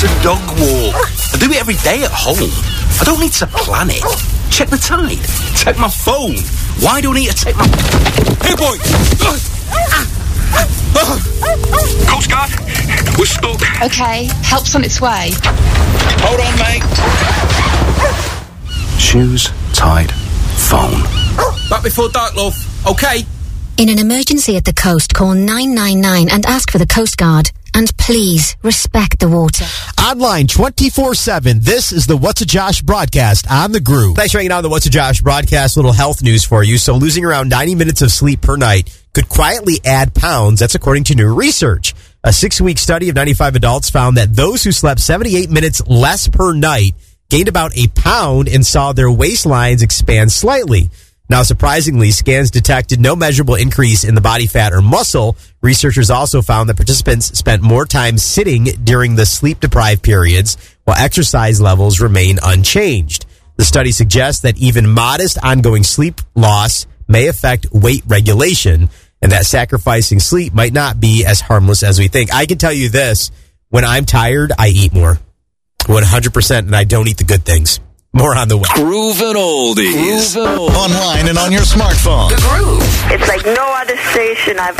a dog walk. I do it every day at home. I don't need to plan it. Check the tide. Take my phone. Why do I need to take my... Hey, boy! Coast Guard, we're stuck. Okay, help's on its way. Hold on, mate. Shoes, tide, phone. Back before dark, love. Okay? In an emergency at the coast, call 999 and ask for the Coast Guard. And please, respect the water. Online 24/7, this is the What's a Josh broadcast on The Groove. Thanks for hanging out on the What's a Josh broadcast. A little health news for you. So losing around 90 minutes of sleep per night could quietly add pounds. That's according to new research. A 6-week study of 95 adults found that those who slept 78 minutes less per night gained about a pound and saw their waistlines expand slightly. Now, surprisingly, scans detected no measurable increase in the body fat or muscle. Researchers also found that participants spent more time sitting during the sleep-deprived periods, while exercise levels remain unchanged. The study suggests that even modest ongoing sleep loss may affect weight regulation, and that sacrificing sleep might not be as harmless as we think. I can tell you this, when I'm tired, I eat more. 100%, and I don't eat the good things. More on the way. Groovin' Oldies. Online and on your smartphone. The Groove. It's like no other station I've